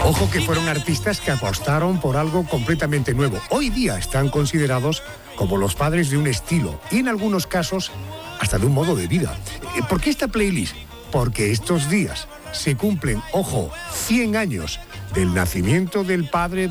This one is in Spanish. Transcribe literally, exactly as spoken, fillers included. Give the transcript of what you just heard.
Ojo que fueron artistas que apostaron por algo completamente nuevo. Hoy día están considerados como los padres de un estilo y en algunos casos hasta de un modo de vida. ¿Por qué esta playlist? Porque estos días se cumplen, ojo, cien años del nacimiento del padre